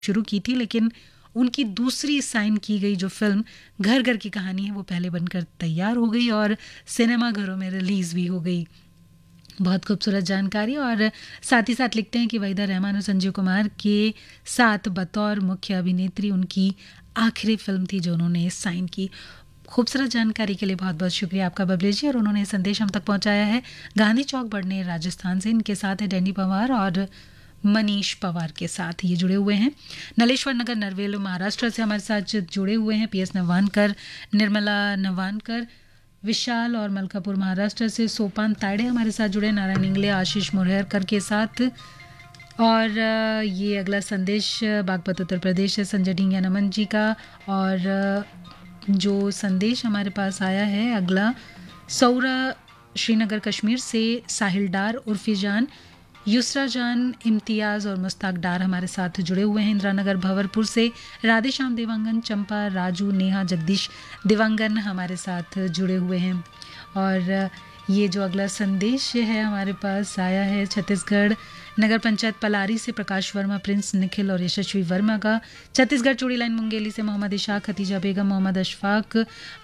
शुरू की थी, लेकिन उनकी दूसरी साइन की गई जो फिल्म घर घर की कहानी है वो पहले बनकर तैयार हो गई और सिनेमा घरों में रिलीज़ भी हो गई। बहुत खूबसूरत जानकारी। और साथ ही साथ लिखते हैं कि वहीदा रहमान और संजीव कुमार के साथ बतौर मुख्य अभिनेत्री उनकी आखिरी फिल्म थी जो उन्होंने साइन की। खूबसूरत जानकारी के लिए बहुत बहुत शुक्रिया आपका बबली जी। और उन्होंने संदेश हम तक पहुंचाया है गांधी चौक बढ़ने राजस्थान से। इनके साथ है डैनी पवार और मनीष पवार के साथ ये जुड़े हुए हैं। नलेश्वर नगर नरवेल महाराष्ट्र से हमारे साथ जुड़े हुए हैं पीएस नवानकर, निर्मला नवानकर, विशाल और मलकापुर महाराष्ट्र से सोपान ताड़े हमारे साथ जुड़े, नारायण इंगले, आशीष मुरहरकर के साथ। और ये अगला संदेश बागपत उत्तर प्रदेश से संजय ढींगिया नमन जी का। और जो संदेश हमारे पास आया है अगला सौरा श्रीनगर कश्मीर से साहिल डार, उर्फी जान, युसरा जान, इम्तियाज़ और मुस्ताक डार हमारे साथ जुड़े हुए हैं। इंदिरानगर भंवरपुर से राधेश्याम देवांगन, चंपा, राजू, नेहा, जगदीश देवांगन हमारे साथ जुड़े हुए हैं। और ये जो अगला संदेश है हमारे पास आया है छत्तीसगढ़ नगर पंचायत पलारी से प्रकाश वर्मा, प्रिंस निखिल और यशस्वी वर्मा का। छत्तीसगढ़ चूड़ी लाइन मुंगेली से मोहम्मद इशाक, खतीजा बेगम, मोहम्मद अशफाक,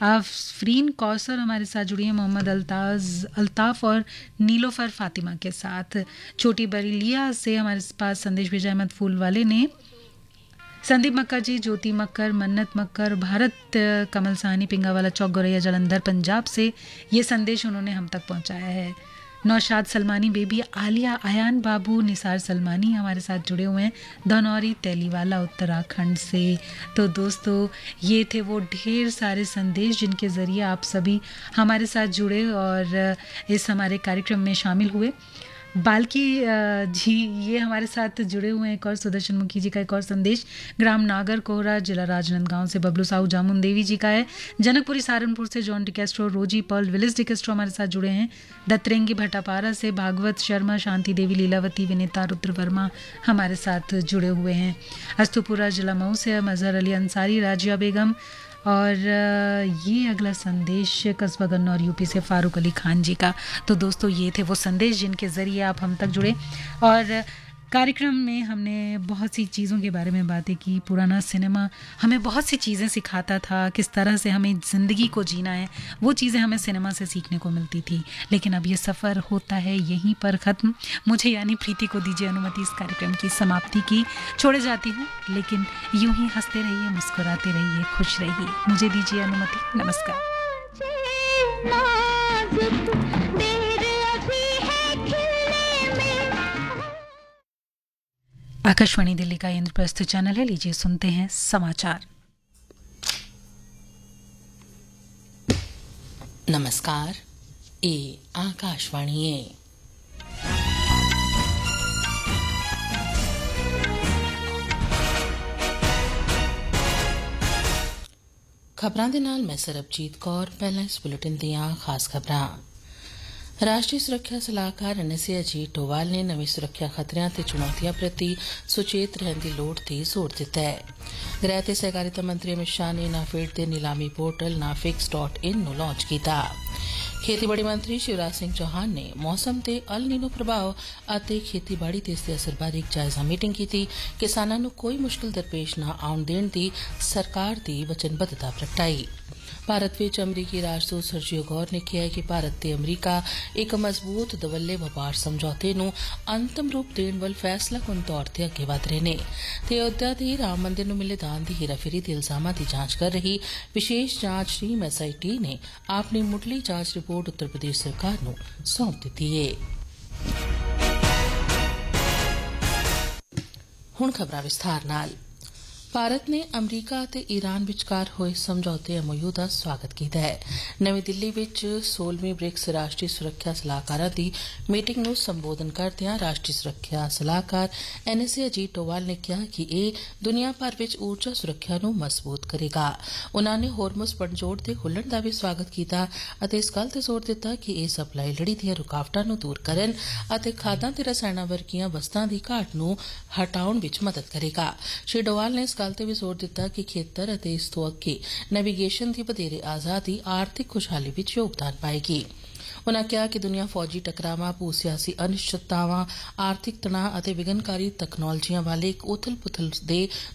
आफरीन कौसर हमारे साथ जुड़ी हैं, मोहम्मद अल्ताफ और नीलोफर फातिमा के साथ। छोटी बरेलिया से हमारे पास संदेश भेजा अहमद फूल वाले ने। संदीप मक्कर जी, ज्योति मक्कर, मन्नत मक्कर, भारत कमल साहनी, पिंगावाला चौक, गोरैया जलंधर पंजाब से ये संदेश उन्होंने हम तक पहुंचाया है। नौशाद सलमानी, बेबी आलिया, अयान बाबू, निसार सलमानी हमारे साथ जुड़े हुए हैं धनौरी तेलीवाला उत्तराखंड से। तो दोस्तों ये थे वो ढेर सारे संदेश जिनके ज़रिए आप सभी हमारे साथ जुड़े और इस हमारे कार्यक्रम में शामिल हुए। बाल्की जी ये हमारे साथ जुड़े हुए हैं। एक और सुदर्शन मुखी जी का एक और संदेश ग्राम नागर कोहरा, जिला राजनांदगांव से बबलू साहू जामुन देवी जी का है। जनकपुरी सहारनपुर से जॉन डिकेस्ट्रो, रोजी पर्ल, विलिस डिकेस्ट्रो हमारे साथ जुड़े हैं। दत्रेंगी भट्टापारा से भागवत शर्मा, शांति देवी, लीलावती, विनीता, रुद्र वर्मा हमारे साथ जुड़े हुए हैं। अस्तुपुरा जिला मऊ से मजहर अली अंसारी, राजिया बेगम। और ये अगला संदेश कस्बा गन्नौर यूपी से फारूक अली खान जी का। तो दोस्तों ये थे वो संदेश जिनके ज़रिए आप हम तक जुड़े। और कार्यक्रम में हमने बहुत सी चीज़ों के बारे में बातें की। पुराना सिनेमा हमें बहुत सी चीज़ें सिखाता था, किस तरह से हमें ज़िंदगी को जीना है, वो चीज़ें हमें सिनेमा से सीखने को मिलती थी। लेकिन अब ये सफ़र होता है यहीं पर ख़त्म। मुझे यानी प्रीति को दीजिए अनुमति इस कार्यक्रम की समाप्ति की। छोड़े जाती हूँ, लेकिन यूं ही हंसते रहिए, मुस्कुराते रहिए, खुश रहिए। मुझे दीजिए अनुमति। नमस्कार। आकाशवाणी दिल्ली का इंद्रप्रस्थ चैनल है। लीजिए सुनते हैं समाचार। नमस्कार, ये आकाशवाणी है। खबरां दे नाल मैं सरबजीत कौर। पहला इस बुलेटिन दियां खास खबरां। राष्ट्रीय सुरक्षा सलाहकार एनएसए अजीत डोवाल ने नवीं सुरक्षा खतरियां ते चुनौतियां प्रति सुचेत रहने की लोड़ ते जोर दिता है। गृह ते सहकारिता मंत्री अमित शाह ने नाफेड दे नीलामी पोर्टल naafix.in ਨੂੰ ਲਾਂਚ ਕੀਤਾ। ਖੇਤੀਬਾੜੀ ਮੰਤਰੀ शिवराज सिंह चौहान ने मौसम ਤੇ ਅਲ ਨੀਨੋ ਪ੍ਰਭਾਵ ਅਤੇ ਖੇਤੀਬਾੜੀ ਤੇ ਇਸ ਦੇ ਅਸਰ ਬਾਰੇ ਇੱਕ ਜਾਇਜ਼ਾ ਮੀਟਿੰਗ ਕੀਤੀ। ਕਿਸਾਨਾਂ ਨੂੰ ਕੋਈ ਮੁਸ਼ਕਿਲ ਦਰਪੇਸ਼ ਨਾ ਆਉਣ ਦੇਣ ਦੀ ਸਰਕਾਰ ਦੀ ਵਚਨਬੱਧਤਾ ਪ੍ਰਗਟਾਈ। ਭਾਰਤ ਵਿੱਚ ਅਮਰੀਕੀ ਰਾਜਦੂਤ ਸਰਜੀਓ ਗੌਰ ਨੇ ਕਿਹਾ ਕਿ ਭਾਰਤ ਤੇ ਅਮਰੀਕਾ ਇੱਕ ਮਜ਼ਬੂਤ ਦਵੱਲੇ ਵਪਾਰ ਸਮਝੌਤੇ ਨੂੰ ਅੰਤਮ ਰੂਪ ਦੇਣ ਵੱਲ ਫੈਸਲਾਕੁੰਨ ਤੌਰ ਤੇ ਅੱਗੇ ਵਧ ਰਹੇ ਨੇ ਤੇ ਅਯੋਧਿਆ ਦੇ ਰਾਮ ਮੰਦਿਰ ਨੂੰ ਮਿਲੇ ਦਾਨ ਦੀ ਹੇਰਾਫੇਰੀ ਦੇ ਇਲਜ਼ਾਮਾਂ ਦੀ ਜਾਂਚ ਕਰ ਰਹੀ ਵਿਸ਼ੇਸ਼ ਜਾਂਚ ਟੀਮ ਐਸਆਈਟੀ ਨੇ ਆਪਣੀ ਮੁੱਢਲੀ ਜਾਂਚ ਰਿਪੋਰਟ ਉੱਤਰ ਪ੍ਰਦੇਸ਼ ਸਰਕਾਰ ਨੂੰ ਸੌਂਪ ਦਿੱਤੀ ਹੈ। ਹੁਣ ਖਬਰਾਂ ਵਿਸਥਾਰ ਨਾਲ। ਭਾਰਤ ਨੇ ਅਮਰੀਕਾ ਅਤੇ ਈਰਾਨ ਵਿਚਕਾਰ ਹੋਏ ਸਮਝੌਤੇ ਐਮਓਯੂ ਦਾ ਸਵਾਗਤ ਕੀਤਾ ਹੈ। ਨਵੀਂ ਦਿੱਲੀ ਵਿੱਚ 16ਵੀਂ ਬ੍ਰਿਕਸ ਰਾਸ਼ਟਰੀ ਸੁਰੱਖਿਆ ਸਲਾਹਕਾਰਾਂ ਦੀ ਮੀਟਿੰਗ ਨੂੰ ਸੰਬੋਧਨ ਕਰਦਿਆਂ ਰਾਸ਼ਟਰੀ ਸੁਰੱਖਿਆ ਸਲਾਹਕਾਰ ਐਨਐਸਏ ਅਜੀਤ ਡੋਵਾਲ ਨੇ ਕਿਹਾ ਕਿ ਇਹ ਦੁਨੀਆ ਭਰ ਵਿੱਚ ਊਰਜਾ ਸੁਰੱਖਿਆ ਨੂੰ ਮਜ਼ਬੂਤ ਕਰੇਗਾ। ਉਨ੍ਹਾਂ ਨੇ ਹੋਰਮੁਜ਼ ਪਣਜੋੜ ਦੇ ਖੁੱਲ੍ਹਣ ਦਾ ਵੀ ਸਵਾਗਤ ਕੀਤਾ ਅਤੇ ਇਸ ਗੱਲ ਤੇ ਜ਼ੋਰ ਦਿੱਤਾ ਕਿ ਇਹ ਸਪਲਾਈ ਲੜੀ ਦੀਆਂ ਰੁਕਾਵਟਾਂ ਨੂੰ ਦੂਰ ਕਰਨ ਅਤੇ ਖਾਦਾਂ ਤੇ ਰਸਾਇਣਾਂ ਵਰਗੀਆਂ ਵਸਤਾਂ ਦੀ ਘਾਟ ਨੂੰ ਹਟਾਉਣ ਵਿੱਚ ਮਦਦ ਕਰੇਗਾ। ਸ਼੍ਰੀ ਡੋਵਾਲ ਨੇ ਇਸ ਗੱਲ ਤੇ ਵੀ ਜ਼ੋਰ ਦਿੱਤਾ ਕਿ ਖੇਤਰ ਅਤੇ ਇਸ ਤੋਂ ਅੱਗੇ ਨੈਵੀਗੇਸ਼ਨ ਦੀ ਵਧੇਰੇ ਆਜ਼ਾਦੀ ਆਰਥਿਕ ਖੁਸ਼ਹਾਲੀ ਵਿੱਚ ਯੋਗਦਾਨ ਪਾਏਗੀ। ਉਨ੍ਹਾਂ ਕਿਹਾ ਕਿ ਦੁਨੀਆ ਫੌਜੀ ਟਕਰਾਵਾਂ, ਭੂ ਸਿਆਸੀ ਅਨਿਸ਼ਚਿਤਤਾਵਾਂ, ਆਰਥਿਕ ਤਣਾਅ ਅਤੇ ਵਿਘਨਕਾਰੀ ਤਕਨਾਲੋਜੀਆਂ ਵਾਲੇ ਇੱਕ ਉਥਲ-ਪੁਥਲ ਦੇ